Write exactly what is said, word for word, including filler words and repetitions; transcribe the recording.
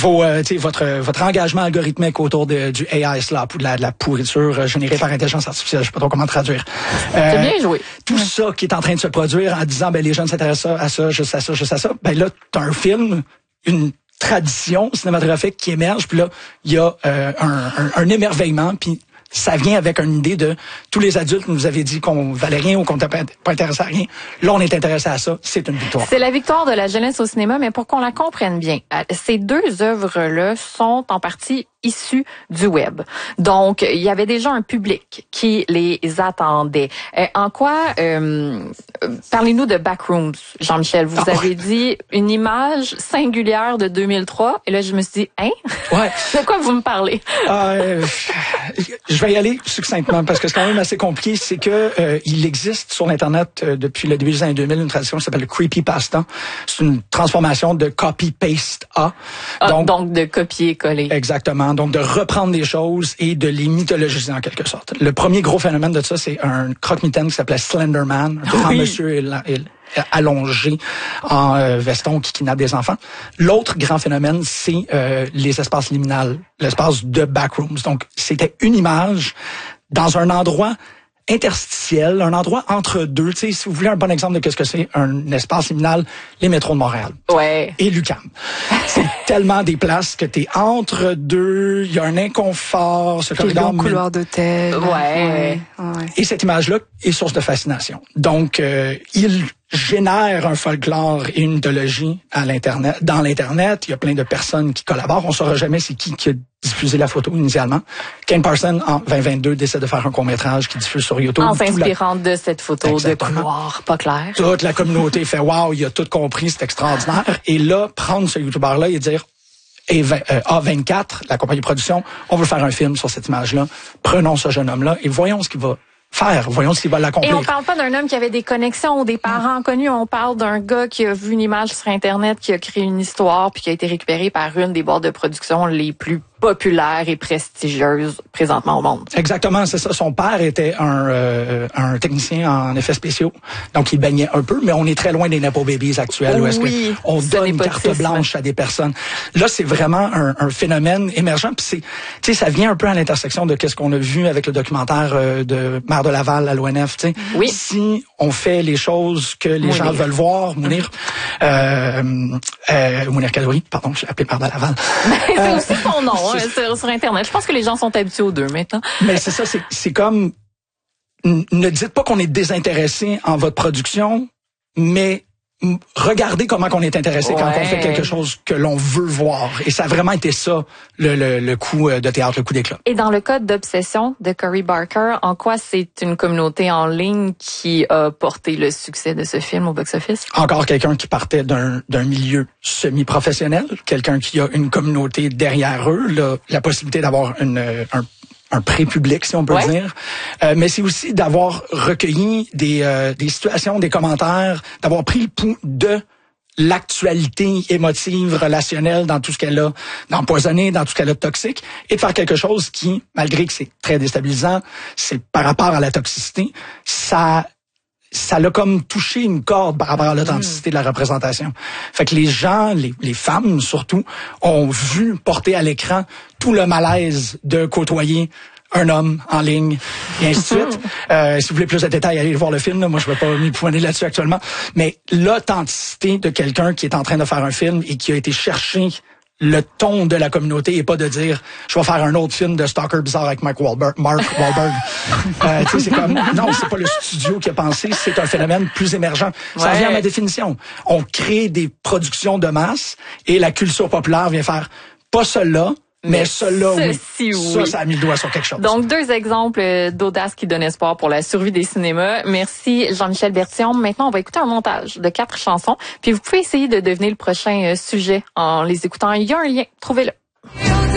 vos, euh, votre, votre engagement algorithmique autour de, du A I slop ou de la, de la pourriture euh, générée par intelligence artificielle, je sais pas trop comment traduire. Euh, C'est bien joué. Tout ouais. ça qui est en train de se produire en disant, ben les jeunes s'intéressent à ça, juste à ça, juste à ça. Ben là, t'as un film, une tradition cinématographique qui émerge, puis là, il y a euh, un, un, un émerveillement, puis ça vient avec une idée de tous les adultes nous avaient dit qu'on valait rien ou qu'on n'était pas intéressé à rien. Là, on est intéressé à ça. C'est une victoire. C'est la victoire de la jeunesse au cinéma, mais pour qu'on la comprenne bien, ces deux œuvres-là sont en partie issues du web. Donc, il y avait déjà un public qui les attendait. Euh, en quoi, euh, parlez-nous de Backrooms, Jean-Michel. Vous oh. avez dit une image singulière de deux mille trois, et là, je me suis dit, hein? Ouais. De quoi vous me parlez? Euh, je vais y aller succinctement parce que c'est quand même assez compliqué. C'est que euh, il existe sur Internet euh, depuis le début des années deux mille une tradition qui s'appelle le creepypasta. C'est une transformation de copy-paste-a. Ah, donc, donc de copier-coller. Exactement. Donc de reprendre des choses et de les mythologiser en quelque sorte. Le premier gros phénomène de ça, c'est un croque-mitaine qui s'appelait Slenderman, un grand oui. monsieur allongé en euh, veston qui kidnappe des enfants. L'autre grand phénomène, c'est euh, les espaces liminales, l'espace de Backrooms. Donc, c'était une image dans un endroit interstitiel, un endroit entre deux. Tu sais, si vous voulez un bon exemple de qu'est-ce que c'est un espace liminal, les métros de Montréal. Ouais. Et l'U Q A M. C'est tellement des places que t'es entre deux, il y a un inconfort, ce corridor. Le couloir d'hôtel. Ouais. ouais. ouais. Et cette image-là est source de fascination. Donc, euh, il génère un folklore et une mythologie à l'internet. Dans l'internet, il y a plein de personnes qui collaborent. On ne saura jamais c'est qui qui a diffusé la photo initialement. Ken Parsons, en vingt vingt-deux, décide de faire un court-métrage qui diffuse sur YouTube. En s'inspirant la... de cette photo Exactement. de couloir pas clair. Toute la communauté fait « Wow, il a tout compris, c'est extraordinaire ». Et là, prendre ce YouTuber-là et dire et A vingt-quatre, la compagnie de production, on veut faire un film sur cette image-là. Prenons ce jeune homme-là et voyons ce qu'il va faire. Voyons s'il va l'accomplir. Et on parle pas d'un homme qui avait des connexions ou des parents mmh. connus. On parle d'un gars qui a vu une image sur Internet, qui a créé une histoire, puis qui a été récupéré par une des boîtes de production les plus populaires et prestigieuses présentement au monde. Exactement, c'est ça. Son père était un, euh, un technicien en effets spéciaux. Donc, il baignait un peu, mais on est très loin des Nepo Babies actuels oui, où est-ce qu'on donne carte blanche à des personnes. Là, c'est vraiment un, un phénomène émergent. Puis c'est, tu sais, ça vient un peu à l'intersection de qu'est-ce qu'on a vu avec le documentaire euh, de Maire de Laval à l'O N F. Tu sais, oui. Si on fait les choses que les Mounir. gens veulent voir, Mounir, euh, euh, Mounir Kadouri, pardon, j'ai appelé Maire de Laval. c'est euh, aussi son nom. Hein. Sur, sur Internet. Je pense que les gens sont habitués aux deux maintenant. Mais c'est ça, c'est, c'est comme, ne dites pas qu'on est désintéressé en votre production, mais regardez comment qu'on est intéressé ouais. quand on fait quelque chose que l'on veut voir. Et ça a vraiment été ça, le, le, le coup de théâtre, le coup d'éclat. Et dans le cas d'Obsession de Cory Barker, en quoi c'est une communauté en ligne qui a porté le succès de ce film au box-office? Encore quelqu'un qui partait d'un, d'un milieu semi-professionnel, quelqu'un qui a une communauté derrière eux, là, la possibilité d'avoir une, un un pré-public, si on peut ouais. dire. Euh, mais c'est aussi d'avoir recueilli des, euh, des situations, des commentaires, d'avoir pris le pouls de l'actualité émotive, relationnelle dans tout ce qu'elle a d'empoisonné, dans tout ce qu'elle a de toxique, et de faire quelque chose qui, malgré que c'est très déstabilisant, c'est par rapport à la toxicité, ça ça l'a comme touché une corde par rapport à l'authenticité de la représentation. Fait que les gens, les, les femmes surtout, ont vu porter à l'écran tout le malaise de côtoyer un homme en ligne, et ainsi de suite. Euh, si vous voulez plus de détails, allez voir le film. Là. Moi, je ne vais pas m'y pointer là-dessus actuellement. Mais l'authenticité de quelqu'un qui est en train de faire un film et qui a été chercher le ton de la communauté et pas de dire je vais faire un autre film de stalker bizarre avec Mike Wahlberg, Mark Wahlberg. euh, tu sais, c'est comme non, c'est pas le studio qui a pensé, c'est un phénomène plus émergent. Ça ouais. revient à ma définition. On crée des productions de masse et la culture populaire vient faire pas cela. Mais, Mais cela, oui. oui. Ça, ça a mis le doigt sur quelque chose. Donc, deux exemples d'audace qui donnent espoir pour la survie des cinémas. Merci, Jean-Michel Bertillon. Maintenant, on va écouter un montage de quatre chansons. Puis, vous pouvez essayer de deviner le prochain sujet en les écoutant. Il y a un lien. Trouvez-le.